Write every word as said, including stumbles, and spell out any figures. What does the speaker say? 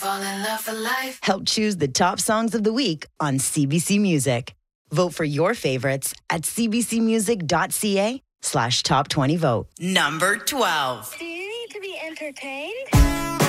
Fall in love for life. Help choose the top songs of the week on C B C Music. Vote for your favorites at cbcmusic.ca slash top 20 vote. Number twelve. Do you need to be entertained?